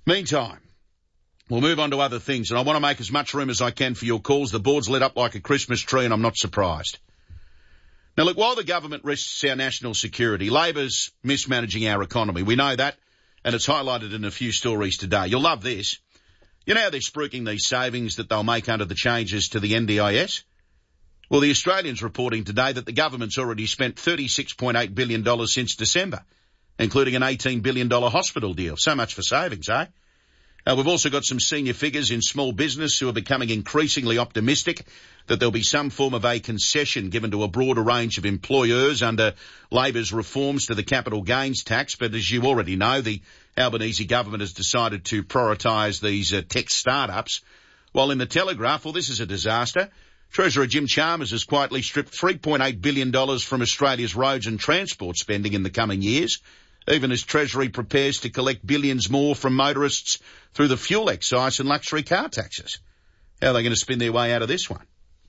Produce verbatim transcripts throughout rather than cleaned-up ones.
Meantime, we'll move on to other things, and I want to make as much room as I can for your calls. The board's lit up like a Christmas tree, and I'm not surprised. Now, look, while the government risks our national security, Labor's mismanaging our economy. We know that, and it's highlighted in a few stories today. You'll love this. You know how they're spruiking these savings that they'll make under the changes to the N D I S? Well, the Australian's reporting today that the government's already spent thirty-six point eight billion dollars since December, including an eighteen billion dollars hospital deal. So much for savings, eh? Uh, we've also got some senior figures in small business who are becoming increasingly optimistic that there'll be some form of a concession given to a broader range of employers under Labor's reforms to the capital gains tax. But as you already know, the Albanese government has decided to prioritise these uh, tech startups. While in the Telegraph, well, this is a disaster. Treasurer Jim Chalmers has quietly stripped three point eight billion dollars from Australia's roads and transport spending in the coming years, even as Treasury prepares to collect billions more from motorists through the fuel excise and luxury car taxes. How are they going to spin their way out of this one?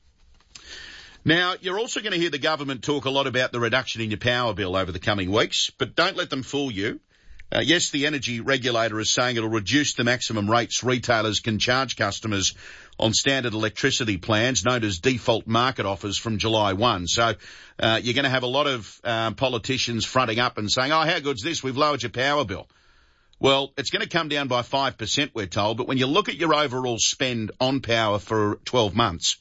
Now, you're also going to hear the government talk a lot about the reduction in your power bill over the coming weeks, but don't let them fool you. Uh, yes, the energy regulator is saying it'll reduce the maximum rates retailers can charge customers on standard electricity plans, known as default market offers, from July first. So uh, you're going to have a lot of uh, politicians fronting up and saying, oh, how good's this? We've lowered your power bill. Well, it's going to come down by five percent, we're told, but when you look at your overall spend on power for twelve months,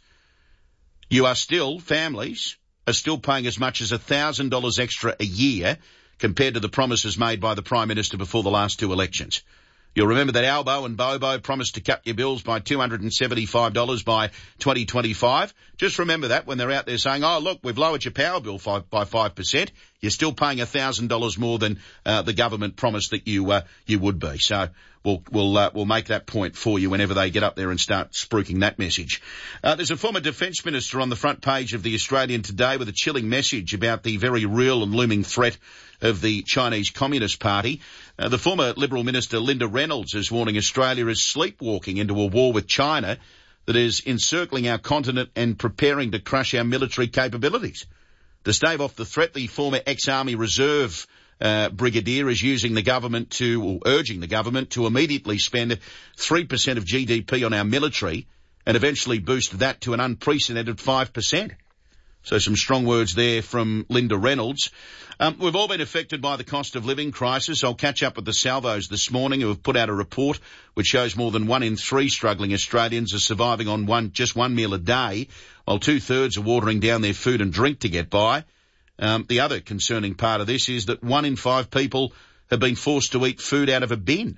you are still, families are still paying as much as one thousand dollars extra a year compared to the promises made by the Prime Minister before the last two elections. You'll remember that Albo and Bobo promised to cut your bills by two hundred seventy-five dollars by twenty twenty-five. Just remember that when they're out there saying, oh, look, we've lowered your power bill five, by five percent. You're still paying one thousand dollars more than uh, the government promised that you uh, you would be. So we'll we'll uh, we'll make that point for you whenever they get up there and start spruiking that message. Uh, there's a former Defence Minister on the front page of the Australian today with a chilling message about the very real and looming threat of the Chinese Communist Party. Uh, the former Liberal Minister Linda Reynolds is warning Australia is sleepwalking into a war with China that is encircling our continent and preparing to crush our military capabilities. To stave off the threat, the former ex-Army Reserve uh, Brigadier is using the government to, or urging the government to immediately spend three percent of G D P on our military and eventually boost that to an unprecedented five percent. So some strong words there from Linda Reynolds. Um, we've all been affected by the cost of living crisis. I'll catch up with the Salvos this morning, who have put out a report which shows more than one in three struggling Australians are surviving on one just one meal a day, while two-thirds are watering down their food and drink to get by. Um, the other concerning part of this is that one in five people have been forced to eat food out of a bin.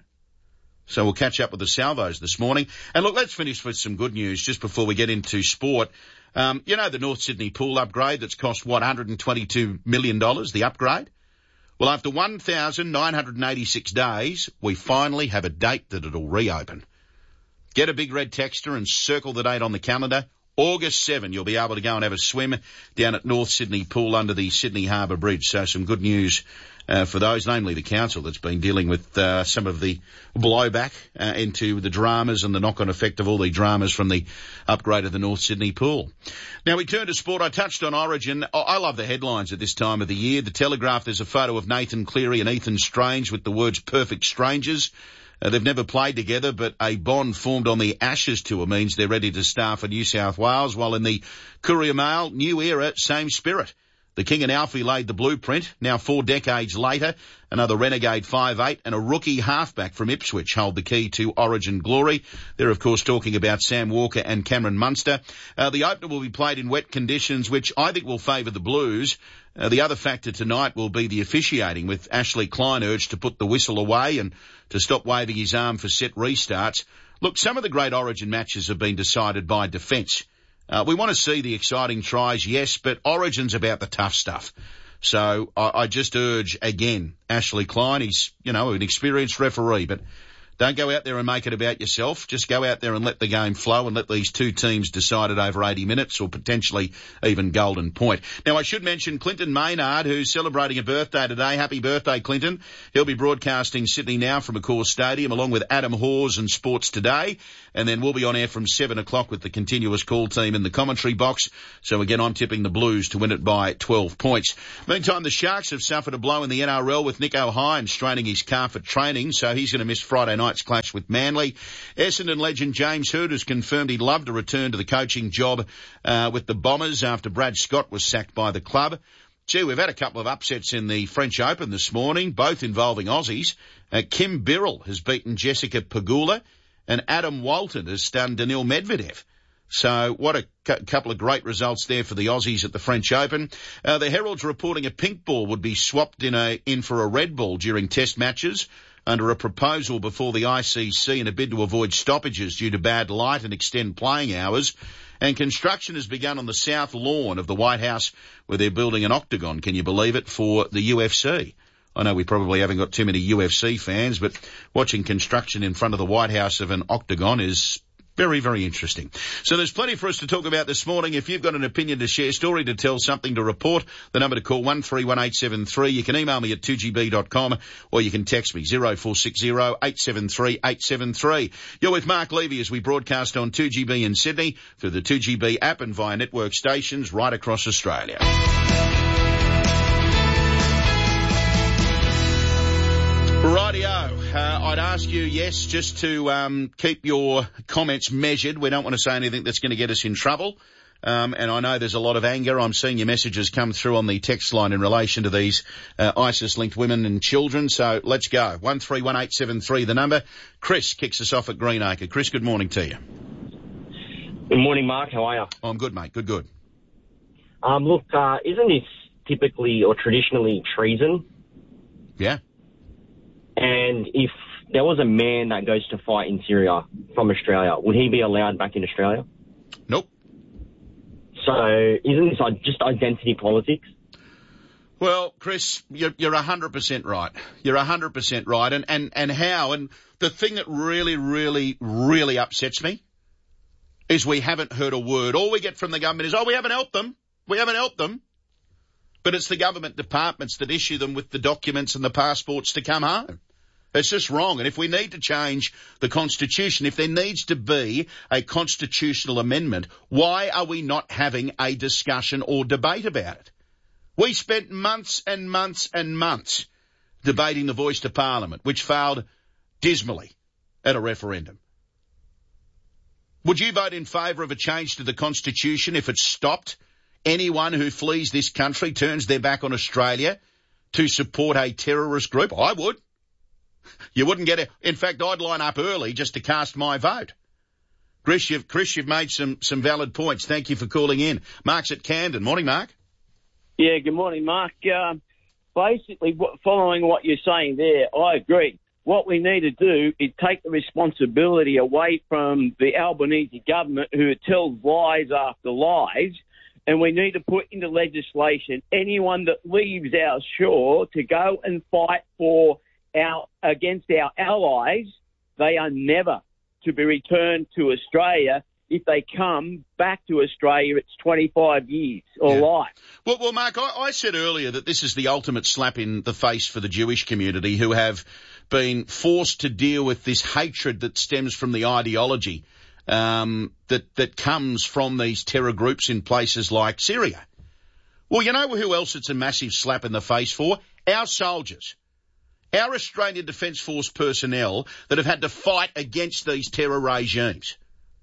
So we'll catch up with the Salvos this morning. And look, let's finish with some good news just before we get into sport. Um, you know the North Sydney pool upgrade that's cost, what, one hundred twenty-two million dollars, the upgrade? Well, after one thousand nine hundred eighty-six days, we finally have a date that it'll reopen. Get a big red texter and circle the date on the calendar. August seventh, you'll be able to go and have a swim down at North Sydney Pool under the Sydney Harbour Bridge. So some good news uh, for those, namely the council that's been dealing with uh, some of the blowback uh, into the dramas and the knock-on effect of all the dramas from the upgrade of the North Sydney Pool. Now we turn to sport. I touched on Origin. I love the headlines at this time of the year. The Telegraph, there's a photo of Nathan Cleary and Ethan Strange with the words perfect strangers. Uh, they've never played together, but a bond formed on the Ashes tour means they're ready to star for New South Wales, while in the Courier Mail, new era, same spirit. The King and Alfie laid the blueprint. Now four decades later, another renegade five eight and a rookie halfback from Ipswich hold the key to Origin glory. They're, of course, talking about Sam Walker and Cameron Munster. Uh, the opener will be played in wet conditions, which I think will favour the Blues. Uh, the other factor tonight will be the officiating, with Ashley Klein urged to put the whistle away and to stop waving his arm for set restarts. Look, some of the great Origin matches have been decided by defence. Uh, we want to see the exciting tries, yes, but Origin's about the tough stuff. So I, I just urge, again, Ashley Klein, he's, you know, an experienced referee, but don't go out there and make it about yourself. Just go out there and let the game flow and let these two teams decide it over eighty minutes or potentially even golden point. Now, I should mention Clinton Maynard, who's celebrating a birthday today. Happy birthday, Clinton. He'll be broadcasting Sydney Now from Accor Stadium along with Adam Hawes and Sports Today. And then we'll be on air from seven o'clock with the continuous call team in the commentary box. So again, I'm tipping the Blues to win it by twelve points. Meantime, the Sharks have suffered a blow in the N R L with Nick O'Hine straining his calf at training, so he's going to miss Friday night night's clash with Manly. Essendon legend James Hird has confirmed he'd love to return to the coaching job uh, with the Bombers after Brad Scott was sacked by the club. Gee, we've had a couple of upsets in the French Open this morning, both involving Aussies. Uh, Kim Birrell has beaten Jessica Pegula, and Adam Walton has stunned Daniil Medvedev. So what a cu- couple of great results there for the Aussies at the French Open. Uh, the Herald's reporting a pink ball would be swapped in a in for a red ball during test matches under a proposal before the I C C in a bid to avoid stoppages due to bad light and extend playing hours. And construction has begun on the south lawn of the White House where they're building an octagon, can you believe it, for the U F C. I know we probably haven't got too many U F C fans, but watching construction in front of the White House of an octagon is very, very interesting. So there's plenty for us to talk about this morning. If you've got an opinion to share, story to tell, something to report, the number to call one three one eight seven three. You can email me at two g b dot com or you can text me zero four six zero eight seven three eight seven three. You're with Mark Levy as we broadcast on two G B in Sydney through the two G B app and via network stations right across Australia. Rightio. Uh, I'd ask you, yes, just to um, keep your comments measured. We don't want to say anything that's going to get us in trouble. Um, and I know there's a lot of anger. I'm seeing your messages come through on the text line in relation to these uh, ISIS-linked women and children. So let's go. one three one eight seven three, the number. Chris kicks us off at Greenacre. Chris, good morning to you. Good morning, Mark. How are you? Oh, I'm good, mate. Good, good. Um, look, uh, isn't this typically or traditionally treason? Yeah. And if there was a man that goes to fight in Syria from Australia, would he be allowed back in Australia? Nope. So isn't this just identity politics? Well, Chris, you're, you're one hundred percent right. You're one hundred percent right. And, and, and how? And the thing that really, really, really upsets me is we haven't heard a word. All we get from the government is, oh, we haven't helped them. We haven't helped them. But it's the government departments that issue them with the documents and the passports to come home. It's just wrong. And if we need to change the Constitution, if there needs to be a constitutional amendment, why are we not having a discussion or debate about it? We spent months and months and months debating the voice to Parliament, which failed dismally at a referendum. Would you vote in favour of a change to the Constitution if it stopped anyone who flees this country, turns their back on Australia to support a terrorist group? I would. You wouldn't get it. In fact, I'd line up early just to cast my vote. Chris, you've, Chris, you've made some, some valid points. Thank you for calling in. Mark's at Camden. Morning, Mark. Yeah, good morning, Mark. Um, basically, following what you're saying there, I agree. What we need to do is take the responsibility away from the Albanese government who tells lies after lies. And we need to put into legislation anyone that leaves our shore to go and fight for our against our allies, they are never to be returned to Australia. If they come back to Australia, it's twenty-five years or yeah. life. Well, well, Mark, I, I said earlier that this is the ultimate slap in the face for the Jewish community who have been forced to deal with this hatred that stems from the ideology Um, that, that comes from these terror groups in places like Syria. Well, you know who else it's a massive slap in the face for? Our soldiers. Our Australian Defence Force personnel that have had to fight against these terror regimes.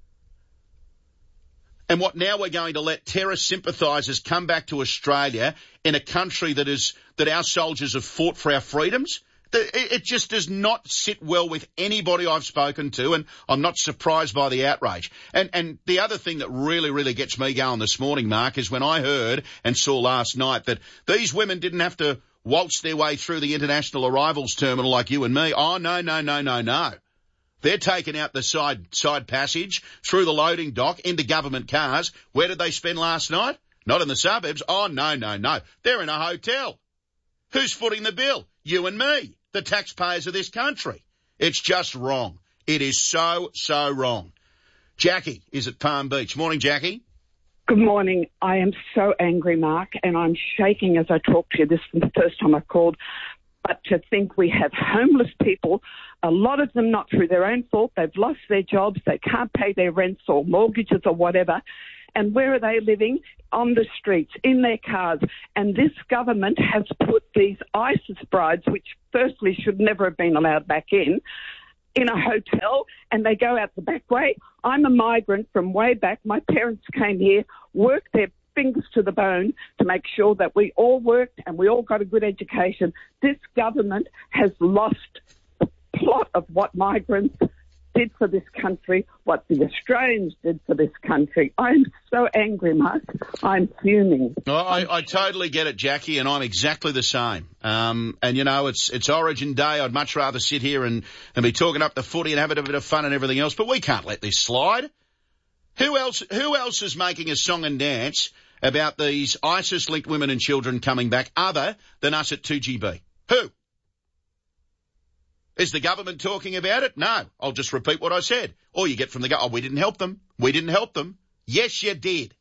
And what now we're going to let terror sympathisers come back to Australia in a country that is, that our soldiers have fought for our freedoms? It just does not sit well with anybody I've spoken to, and I'm not surprised by the outrage. And, and the other thing that really, really gets me going this morning, Mark, is when I heard and saw last night that these women didn't have to waltz their way through the international arrivals terminal like you and me. Oh, no, no, no, no, no. They're taking out the side, side passage through the loading dock into government cars. Where did they spend last night? Not in the suburbs. Oh, no, no, no. They're in a hotel. Who's footing the bill? You and me. The taxpayers of this country. It's just wrong. It is so, so wrong. Jackie is at Palm Beach. Morning, Jackie. Good morning. I am so angry, Mark, and I'm shaking as I talk to you. This is the first time I've called. But to think we have homeless people, a lot of them not through their own fault. They've lost their jobs. They can't pay their rents or mortgages or whatever. And where are they living? On the streets, in their cars. And this government has put these ISIS brides, which firstly should never have been allowed back in, in a hotel and they go out the back way. I'm a migrant from way back. My parents came here, worked their fingers to the bone to make sure that we all worked and we all got a good education. This government has lost the plot of what migrants did for this country, what the Australians did for this country. I'm so angry, Mark. I'm fuming. Oh, I, I totally get it, Jackie, and I'm exactly the same. Um, and, you know, it's it's Origin Day. I'd much rather sit here and, and be talking up the footy and have a bit of fun and everything else, but we can't let this slide. Who else, who else is making a song and dance about these ISIS-linked women and children coming back other than us at two G B? Who? Is the government talking about it? No. I'll just repeat what I said. Or you get from the go, oh, we didn't help them. We didn't help them. Yes, you did.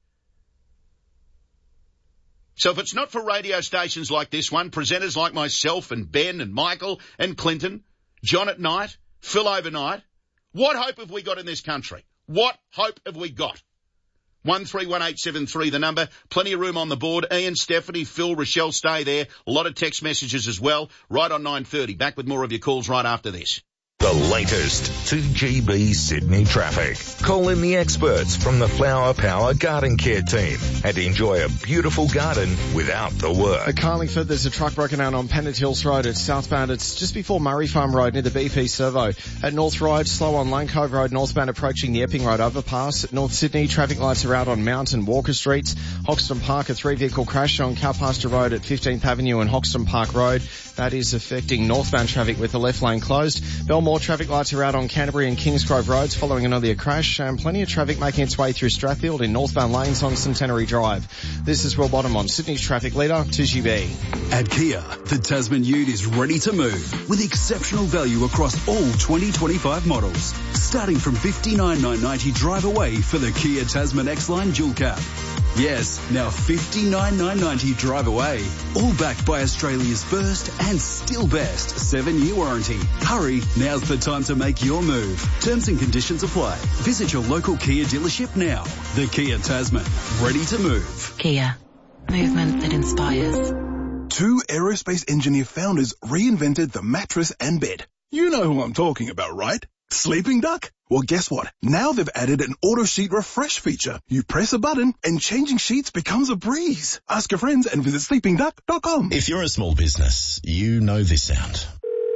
So if it's not for radio stations like this one, presenters like myself and Ben and Michael and Clinton, John at night, Phil overnight, what hope have we got in this country? What hope have we got? one three one eight seven three, the number. Plenty of room on the board. Ian, Stephanie, Phil, Rochelle, stay there. A lot of text messages as well. Right on nine thirty. Back with more of your calls right after this. The latest two G B Sydney traffic. Call in the experts from the Flower Power Garden Care team and enjoy a beautiful garden without the work. At Carlingford, there's a truck broken down on Pennant Hills Road. It's southbound. It's just before Murray Farm Road near the B P Servo. At North Ryde, slow on Lane Cove Road, northbound approaching the Epping Road overpass. At North Sydney, traffic lights are out on Mountain Walker Streets. Hoxton Park, a three-vehicle crash on Cowpasture Road at fifteenth Avenue and Hoxton Park Road. That is affecting northbound traffic with the left lane closed. Belmore, traffic lights are out on Canterbury and Kingsgrove Roads following another crash, and plenty of traffic making its way through Strathfield in northbound lanes on Centenary Drive. This is Will Bottom on Sydney's traffic leader, two G B. At Kia, the Tasman Ute is ready to move with exceptional value across all twenty twenty-five models. Starting from fifty-nine thousand nine hundred ninety drive away for the Kia Tasman X-Line Dual Cab. Yes, now fifty-nine thousand nine hundred ninety drive away. All backed by Australia's first and still best seven-year warranty. Hurry, now's the time to make your move. Terms and conditions apply. Visit your local Kia dealership now. The Kia Tasman, ready to move. Kia, movement that inspires. Two aerospace engineer founders reinvented the mattress and bed. You know who I'm talking about, right? Sleeping Duck? Well, guess what? Now they've added an auto sheet refresh feature. You press a button and changing sheets becomes a breeze. Ask your friends and visit sleeping duck dot com. If you're a small business, you know this sound.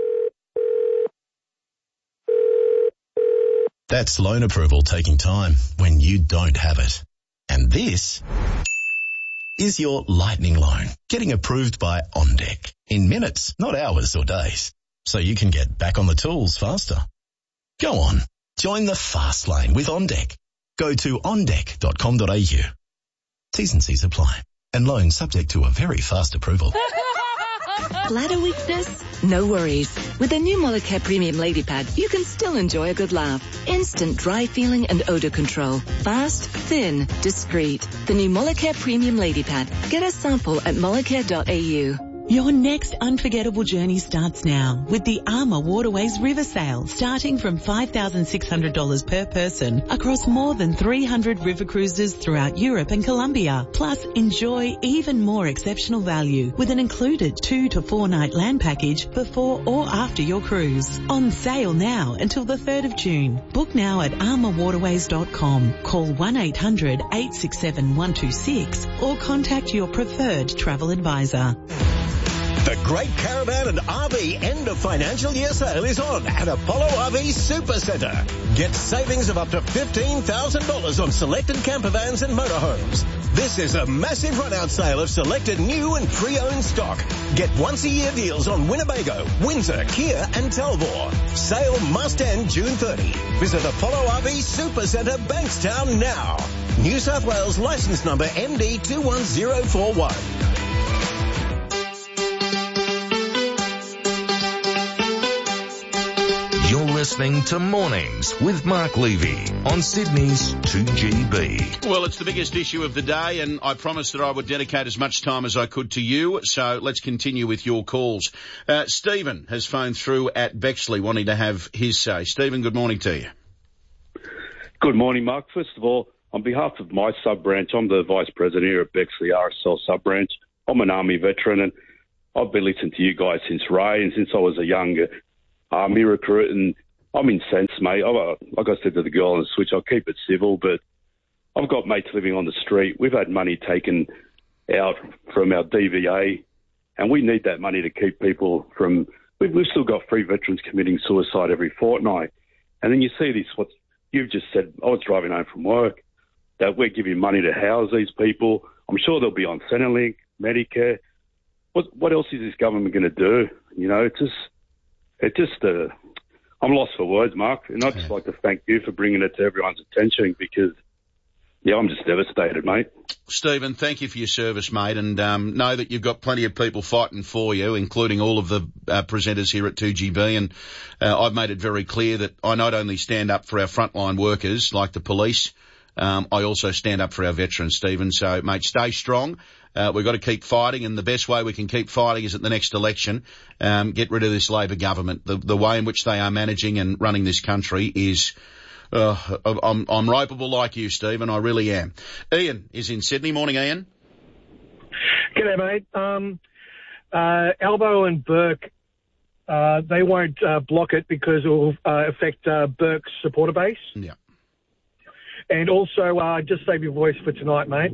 That's loan approval taking time when you don't have it. And this is your lightning loan getting approved by OnDeck in minutes, not hours or days. So you can get back on the tools faster. Go on, join the fast lane with OnDeck. Go to on deck dot com dot a u. T's and C's apply. And loan subject to a very fast approval. Bladder weakness? No worries. With the new Molicare Premium Lady Pad, you can still enjoy a good laugh. Instant dry feeling and odor control. Fast, thin, discreet. The new Molicare Premium Lady Pad. Get a sample at molicare dot a u. Your next unforgettable journey starts now with the Armour Waterways River Sail, starting from five thousand six hundred dollars per person across more than three hundred river cruises throughout Europe and Colombia. Plus, enjoy even more exceptional value with an included two to four night land package before or after your cruise. On sale now until the third of June. Book now at armour waterways dot com. Call one eight hundred eight six seven one two six or contact your preferred travel advisor. The Great Caravan and R V End of Financial Year Sale is on at Apollo R V Supercentre. Get savings of up to fifteen thousand dollars on selected camper vans and motorhomes. This is a massive run-out sale of selected new and pre-owned stock. Get once-a-year deals on Winnebago, Windsor, Kia and Talbot. Sale must end June thirtieth. Visit Apollo R V Supercentre, Bankstown now. New South Wales licence number M D two one zero four one. You're listening to Mornings with Mark Levy on Sydney's two G B. Well, it's the biggest issue of the day, and I promised that I would dedicate as much time as I could to you, so let's continue with your calls. Uh, Stephen has phoned through at Bexley wanting to have his say. Stephen, good morning to you. Good morning, Mark. First of all, on behalf of my sub-branch, I'm the Vice President here at Bexley R S L sub-branch. I'm an Army veteran, and I've been listening to you guys since Ray and since I was a young Army recruit, and I'm incensed, mate. I, like I said to the girl on the switch, I'll keep it civil, but I've got mates living on the street. We've had money taken out from our D V A, and we need that money to keep people from... We've, we've still got free veterans committing suicide every fortnight. And then you see this, what you've just said, I was driving home from work, that we're giving money to house these people. I'm sure they'll be on Centrelink, Medicare. What what else is this government going to do? You know, it's just, it just, uh, I'm lost for words, Mark. And I'd just like to thank you for bringing it to everyone's attention because, yeah, I'm just devastated, mate. Stephen, thank you for your service, mate, and um, know that you've got plenty of people fighting for you, including all of the uh, presenters here at two G B, and uh, I've made it very clear that I not only stand up for our frontline workers, like the police, um, I also stand up for our veterans, Stephen. So, mate, stay strong. Uh, we've got to keep fighting, and the best way we can keep fighting is at the next election. Um, get rid of this Labor government. The, the way in which they are managing and running this country is... Uh, I'm, I'm ripeable like you, Stephen. I really am. Ian is in Sydney. Morning, Ian. G'day, mate. Um, uh, Albo and Burke, uh, they won't uh, block it because it will uh, affect uh, Burke's supporter base. Yeah. And also, uh, just save your voice for tonight, mate.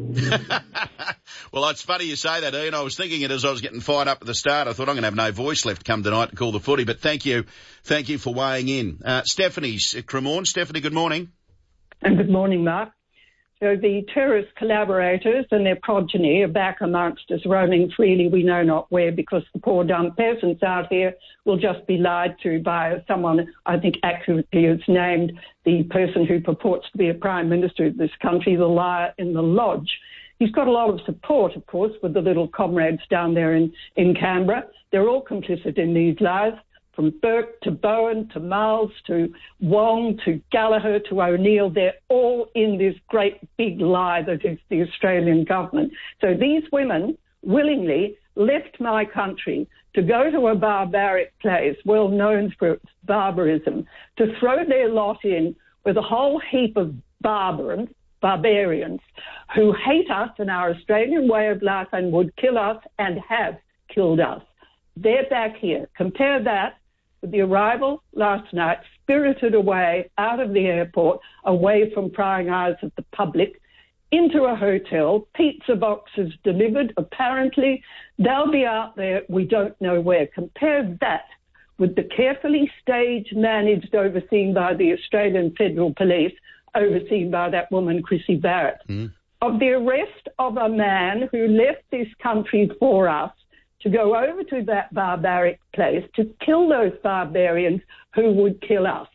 Well, it's funny you say that, Ian. I was thinking it as I was getting fired up at the start. I thought I'm going to have no voice left come tonight to call the footy, but thank you. Thank you for weighing in. Uh, Stephanie's at Cremorne. Stephanie, good morning. And good morning, Mark. So the terrorist collaborators and their progeny are back amongst us, roaming freely we know not where, because the poor dumb peasants out here will just be lied to by someone, I think accurately is named the person who purports to be a prime minister of this country, the liar in the lodge. He's got a lot of support, of course, with the little comrades down there in, in Canberra. They're all complicit in these lies, from Burke to Bowen to Miles to Wong to Gallagher to O'Neill. They're all in this great big lie that is the Australian government. So these women willingly left my country to go to a barbaric place, well known for its barbarism, to throw their lot in with a whole heap of barbarians, barbarians who hate us and our Australian way of life and would kill us and have killed us. They're back here. Compare that with the arrival last night, spirited away out of the airport, away from prying eyes of the public, into a hotel, pizza boxes delivered, apparently. They'll be out there, we don't know where. Compare that with the carefully staged, managed, overseen by the Australian Federal Police, overseen by that woman, Chrissy Barrett, mm. of the arrest of a man who left this country for us to go over to that barbaric place to kill those barbarians who would kill us.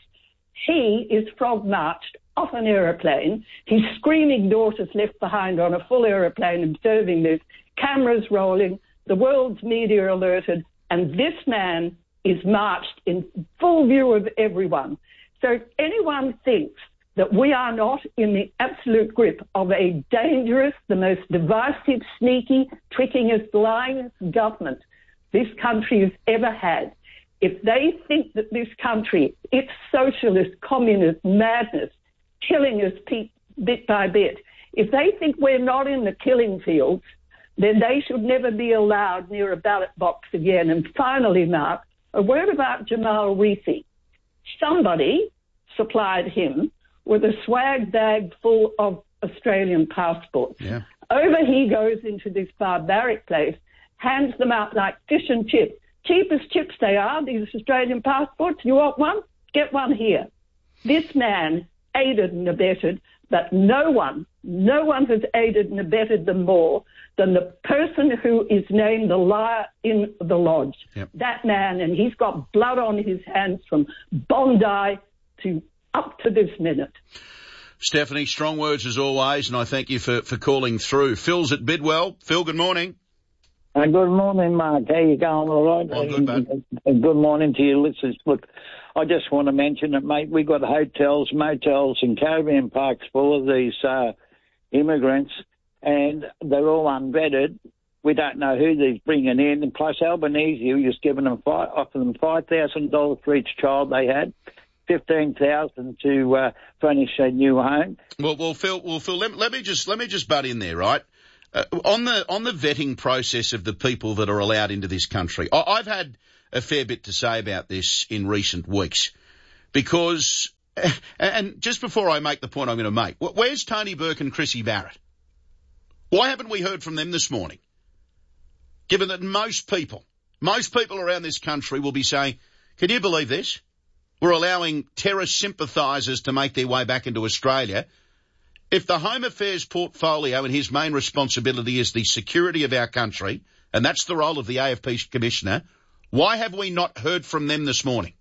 He is frog-marched off an aeroplane. His screaming daughters left behind on a full aeroplane observing this, cameras rolling, the world's media alerted, and this man is marched in full view of everyone. So if anyone thinks that we are not in the absolute grip of a dangerous, the most divisive, sneaky, trickingest, lyingest government this country has ever had, if they think that this country, its socialist, communist madness, killing us bit by bit, if they think we're not in the killing fields, then they should never be allowed near a ballot box again. And finally, Mark, a word about Jamal Reefi. Somebody supplied him with a swag bag full of Australian passports. Yeah. Over he goes into this barbaric place, hands them out like fish and chips. Cheap as chips they are, these Australian passports. You want one? Get one here. This man aided and abetted, but no one, no one has aided and abetted them more than the person who is named the liar in the lodge. Yep. That man, and he's got blood on his hands from Bondi to up to this minute. Stephanie, strong words as always, and I thank you for, for calling through. Phil's at Bidwell. Phil, good morning. Uh, good morning, Mark. How you going? All right? Oh, good, mate. Uh, good morning to you, listeners. Look, I just want to mention that, mate, we've got hotels, motels and caravan parks full of these uh, immigrants, and they're all unvetted. We don't know who they're bringing in. And plus, Albanese, who's giving them five, offering them five thousand dollars for each child they had. Fifteen thousand to uh, furnish a new home. Well, well, Phil, well, Phil, let, let me just let me just butt in there, right? Uh, on the on the vetting process of the people that are allowed into this country, I, I've had a fair bit to say about this in recent weeks. Because, and just before I make the point I'm going to make, where's Tony Burke and Chrissy Barrett? Why haven't we heard from them this morning? Given that most people, most people around this country will be saying, can you believe this? We're allowing terrorist sympathisers to make their way back into Australia. If the Home Affairs portfolio and his main responsibility is the security of our country, and that's the role of the A F P Commissioner, why have we not heard from them this morning?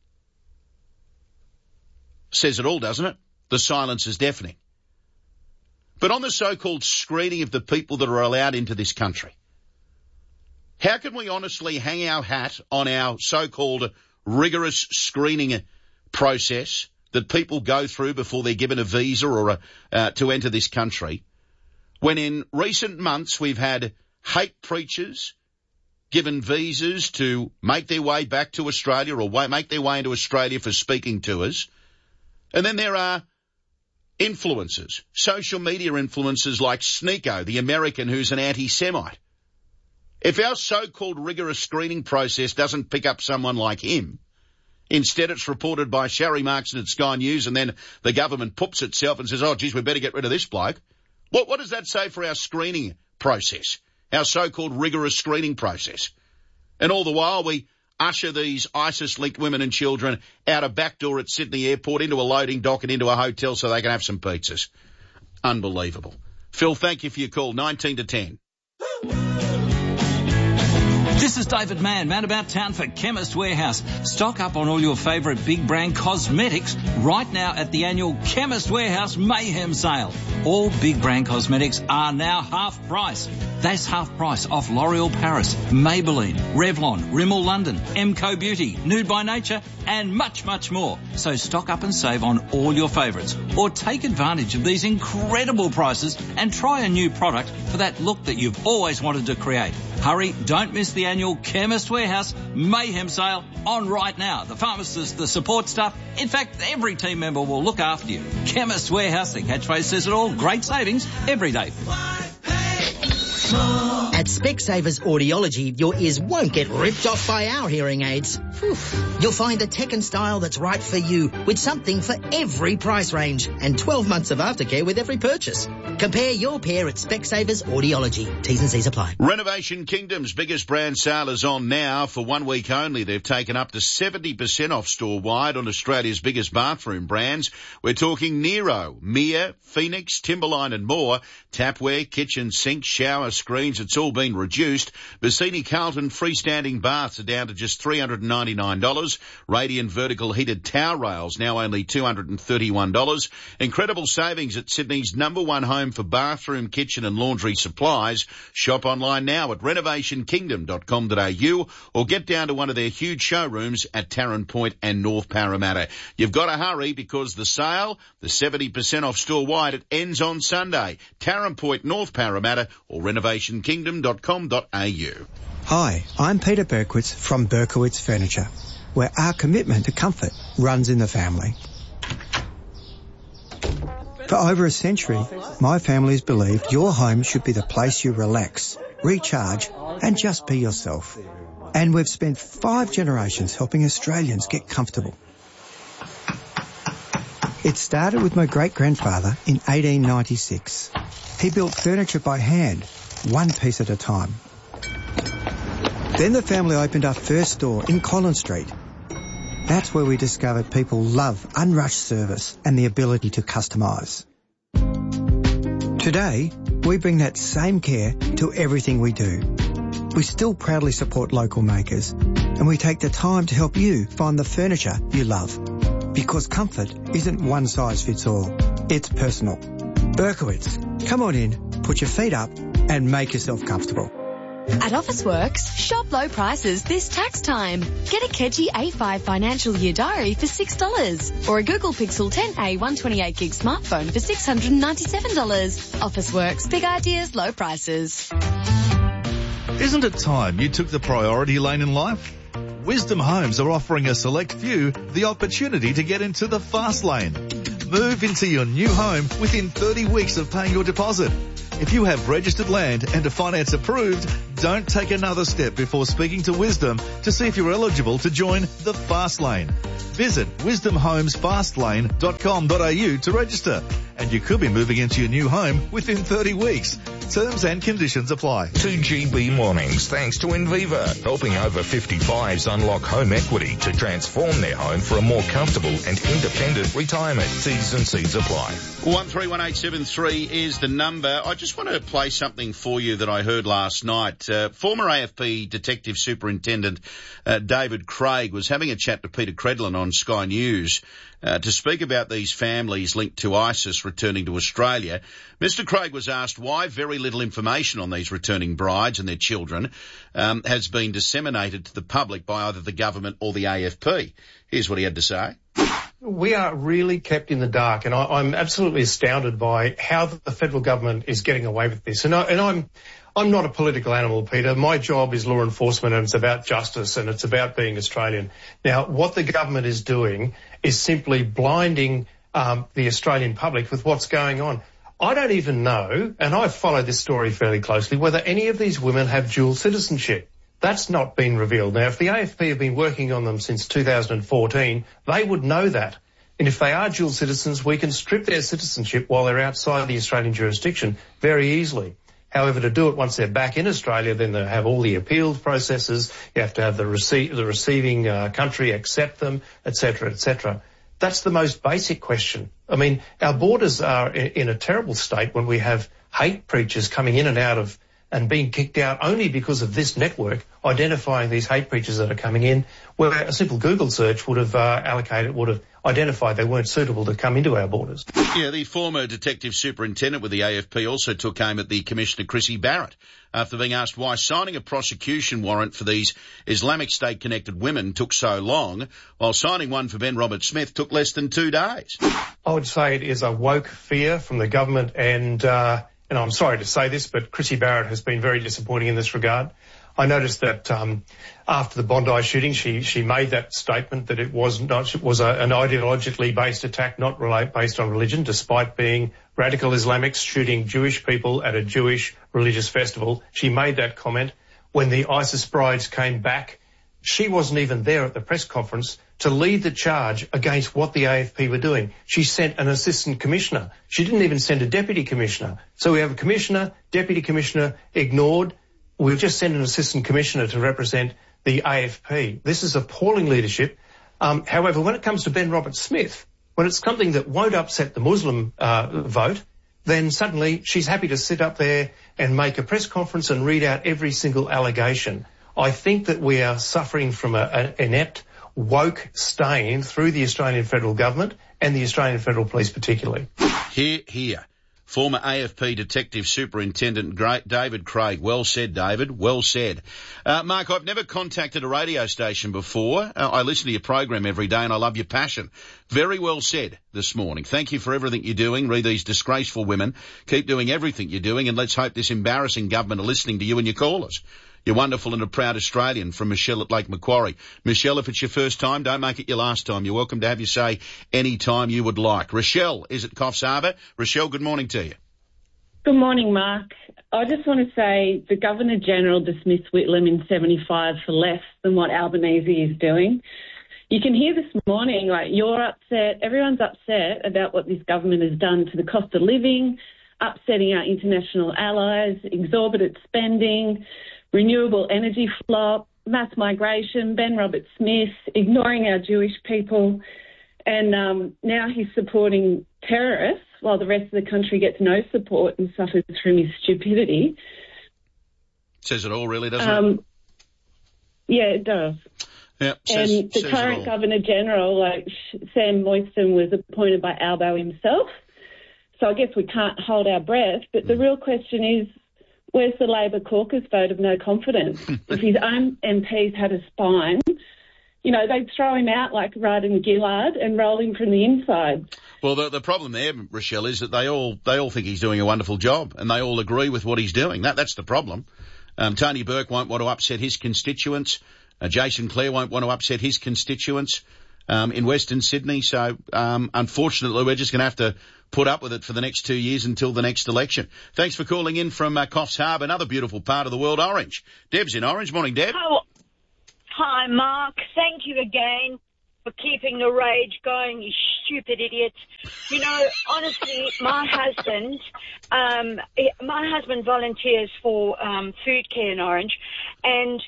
Says it all, doesn't it? The silence is deafening. But on the so-called screening of the people that are allowed into this country, how can we honestly hang our hat on our so-called rigorous screening process that people go through before they're given a visa or a, uh, to enter this country, when in recent months we've had hate preachers given visas to make their way back to Australia or way, make their way into Australia for speaking to us? And then there are influencers, social media influencers like Sneeko, the American who's an anti-Semite. If our so-called rigorous screening process doesn't pick up someone like him, instead it's reported by Sharry Markson at Sky News and then the government poops itself and says, oh, geez, we better get rid of this bloke. What, what does that say for our screening process, our so-called rigorous screening process? And all the while we usher these ISIS-linked women and children out a back door at Sydney Airport into a loading dock and into a hotel so they can have some pizzas. Unbelievable. Phil, thank you for your call. nineteen to ten. This is David Mann, man about town for Chemist Warehouse. Stock up on all your favourite big brand cosmetics right now at the annual Chemist Warehouse Mayhem sale. All big brand cosmetics are now half price. That's half price off L'Oreal Paris, Maybelline, Revlon, Rimmel London, Emco Beauty, Nude by Nature and much, much more. So stock up and save on all your favourites or take advantage of these incredible prices and try a new product for that look that you've always wanted to create. Hurry, don't miss the annual Chemist Warehouse Mayhem sale on right now. The pharmacists, the support staff, in fact, every team member will look after you. Chemist Warehouse, the catchphrase says it all. Great savings every day. At Specsavers Audiology, your ears won't get ripped off by our hearing aids. Whew. You'll find the tech and style that's right for you with something for every price range and twelve months of aftercare with every purchase. Compare your pair at Specsavers Audiology. T's and C's apply. Renovation Kingdom's biggest brand sale is on now. For one week only, they've taken up to seventy percent off store-wide on Australia's biggest bathroom brands. We're talking Nero, Mia, Phoenix, Timberline and more. Tapware, kitchen sink, shower screens, it's all been reduced. Bassini Carlton freestanding baths are down to just three hundred ninety-nine dollars. Radiant vertical heated towel rails now only two hundred thirty-one dollars. Incredible savings at Sydney's number one home for bathroom, kitchen and laundry supplies. Shop online now at renovation kingdom dot com dot a u or get down to one of their huge showrooms at Tarrant Point and North Parramatta. You've got to hurry because the sale, the seventy percent off store-wide, it ends on Sunday. Tarrant Point, North Parramatta or renovation kingdom dot com dot a u. Hi, I'm Peter Berkowitz from Berkowitz Furniture, where our commitment to comfort runs in the family. For over a century, my family's believed your home should be the place you relax, recharge, and just be yourself. And we've spent five generations helping Australians get comfortable. It started with my great-grandfather in eighteen ninety-six. He built furniture by hand, one piece at a time. Then the family opened our first store in Collins Street. That's where we discovered people love unrushed service and the ability to customise. Today, we bring that same care to everything we do. We still proudly support local makers, and we take the time to help you find the furniture you love. Because comfort isn't one size fits all. It's personal. Berkowitz, come on in, put your feet up, and make yourself comfortable. At Officeworks, shop low prices this tax time. Get a Kedgie A five Financial Year Diary for six dollars or a Google Pixel ten A one twenty-eight gig smartphone for six hundred ninety-seven dollars. Officeworks, big ideas, low prices. Isn't it time you took the priority lane in life? Wisdom Homes are offering a select few the opportunity to get into the fast lane. Move into your new home within thirty weeks of paying your deposit. If you have registered land and a finance approved, don't take another step before speaking to Wisdom to see if you're eligible to join the Fast Lane. Visit wisdom homes fast lane dot com dot a u to register, and you could be moving into your new home within thirty weeks. Terms and conditions apply. two G B mornings thanks to Inviva, helping over fifty-fives unlock home equity to transform their home for a more comfortable and independent retirement. T's and C's apply. one three one eight seven three is the number. I just want to play something for you that I heard last night. Uh, former A F P Detective Superintendent uh, David Craig was having a chat to Peter Credlin on Sky News uh, to speak about these families linked to ISIS returning to Australia. Mister Craig was asked why very little information on these returning brides and their children um, has been disseminated to the public by either the government or the A F P. Here's what he had to say. We are really kept in the dark, and I, I'm absolutely astounded by how the federal government is getting away with this. And, I, and I'm, I'm not a political animal, Peter. My job is law enforcement, and it's about justice, and it's about being Australian. Now, what the government is doing is simply blinding um, the Australian public with what's going on. I don't even know, and I've followed this story fairly closely, whether any of these women have dual citizenship. That's not been revealed. Now, if the A F P have been working on them since two thousand fourteen, they would know that. And if they are dual citizens, we can strip their citizenship while they're outside the Australian jurisdiction very easily. However, to do it once they're back in Australia, then they have all the appeal processes. You have to have the, rece- the receiving uh, country accept them, et cetera, et cetera. That's the most basic question. I mean, our borders are in, in a terrible state when we have hate preachers coming in and out of and being kicked out only because of this network identifying these hate preachers that are coming in, where a simple Google search would have uh, allocated, would have identified they weren't suitable to come into our borders. Yeah, the former detective superintendent with the A F P also took aim at the Commissioner Chrissy Barrett after being asked why signing a prosecution warrant for these Islamic State-connected women took so long, while signing one for Ben Roberts-Smith took less than two days. I would say it is a woke fear from the government, and uh, and I'm sorry to say this, but Chrissy Barrett has been very disappointing in this regard. I noticed that um, after the Bondi shooting, she she made that statement that it was not it was a, an ideologically based attack, not relate, based on religion, despite being radical Islamics shooting Jewish people at a Jewish religious festival. She made that comment when the ISIS brides came back. She wasn't even there at the press conference to lead the charge against what the A F P were doing. She sent an assistant commissioner. She didn't even send a deputy commissioner. So we have a commissioner, deputy commissioner ignored. We've just sent an assistant commissioner to represent the A F P. This is appalling leadership. Um, however, when it comes to Ben Roberts-Smith, when it's something that won't upset the Muslim uh, vote, then suddenly she's happy to sit up there and make a press conference and read out every single allegation. I think that we are suffering from an inept, woke stain through the Australian federal government and the Australian Federal Police particularly. Here, here. Former A F P Detective Superintendent David Craig. Well said, David. Well said. Uh, Mark, I've never contacted a radio station before. Uh, I listen to your program every day and I love your passion. Very well said this morning. Thank you for everything you're doing. Read these disgraceful women. Keep doing everything you're doing, and let's hope this embarrassing government are listening to you and your callers. You're wonderful and a proud Australian. From Michelle at Lake Macquarie. Michelle, if it's your first time, don't make it your last time. You're welcome to have your say any time you would like. Rochelle is at Coffs Harbour. Rochelle, good morning to you. Good morning, Mark. I just want to say the Governor-General dismissed Whitlam in seventy-five for less than what Albanese is doing. You can hear this morning, like, you're upset, everyone's upset about what this government has done to the cost of living, upsetting our international allies, exorbitant spending, renewable energy flop, mass migration, Ben Roberts-Smith, ignoring our Jewish people, and um, now he's supporting terrorists while the rest of the country gets no support and suffers from his stupidity. Says it all, really, doesn't um, it? Yeah, it does. Yep, says, and the says current Governor-General, like Sam Moyston, was appointed by Albo himself, so I guess we can't hold our breath, but the real question is, where's the Labor caucus vote of no confidence? If his own M Ps had a spine, you know, they'd throw him out like Rudd and Gillard and roll him from the inside. Well, the, the problem there, Rochelle, is that they all they all think he's doing a wonderful job and they all agree with what he's doing. That That's the problem. Um, Tony Burke won't want to upset his constituents. Uh, Jason Clare won't want to upset his constituents. um, in Western Sydney. So, um, unfortunately, we're just going to have to put up with it for the next two years until the next election. Thanks for calling in from uh, Coffs Harbour, another beautiful part of the world, Orange. Deb's in Orange. Morning, Deb. Oh, hi, Mark. Thank you again for keeping the rage going, you stupid idiots. You know, honestly, my husband, um, my husband volunteers for um, food care in Orange, and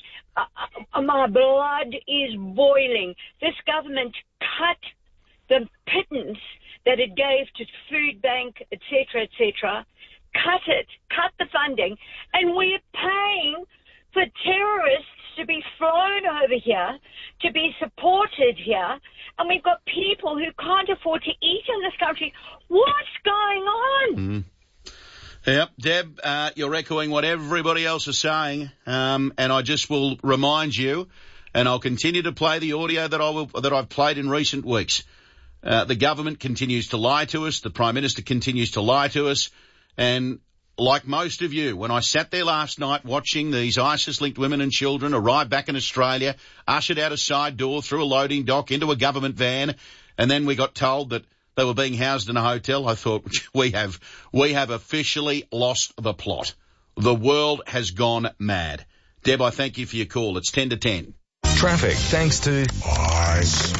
uh, my blood is boiling. This government cut the pittance that it gave to food bank, et cetera, et cetera. Cut it, cut the funding, and we're paying for terrorists to be flown over here, to be supported here, and we've got people who can't afford to eat in this country. What's going on? Mm. Yep, Deb, uh, you're echoing what everybody else is saying, um, and I just will remind you, and I'll continue to play the audio that I will, that I've played in recent weeks. Uh, the government continues to lie to us. The Prime Minister continues to lie to us. And like most of you, when I sat there last night watching these ISIS-linked women and children arrive back in Australia, ushered out a side door, through a loading dock, into a government van, and then we got told that they were being housed in a hotel, I thought, we have, we have officially lost the plot. The world has gone mad. Deb, I thank you for your call. It's ten to ten. Traffic thanks to Ice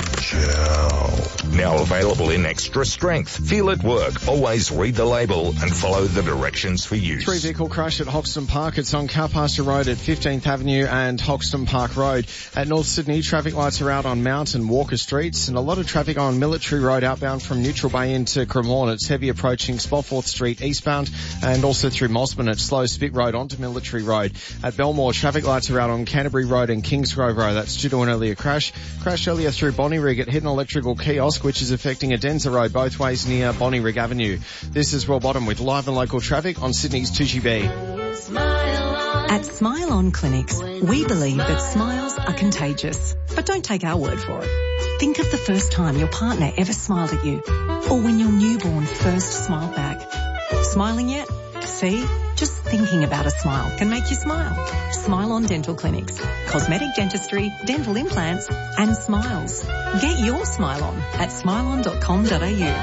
Gel. Now available in extra strength. Feel it work. Always read the label and follow the directions for use. Three vehicle crash at Hoxton Park. It's on Carpasture Road at fifteenth Avenue and Hoxton Park Road. At North Sydney, traffic lights are out on Mount and Walker Streets, and a lot of traffic on Military Road outbound from Neutral Bay into Cremorne. It's heavy approaching Spofford Street eastbound, and also through Mossman at Slow Spit Road onto Military Road. At Belmore, traffic lights are out on Canterbury Road and Kingsgrove Road. That's due to an earlier crash. Crash earlier through Bonnyrigg at Hidden Electrical Kiosk, which is affecting Adenza Road both ways near Bonnyrigg Avenue. This is Rob Bottom with live and local traffic on Sydney's two G B. At Smile On Clinics, we believe that smiles are contagious. But don't take our word for it. Think of the first time your partner ever smiled at you, or when your newborn first smiled back. Smiling yet? See? Just thinking about a smile can make you smile. Smile On Dental Clinics. Cosmetic dentistry, dental implants, and smiles. Get your smile on at smile on dot com dot a u.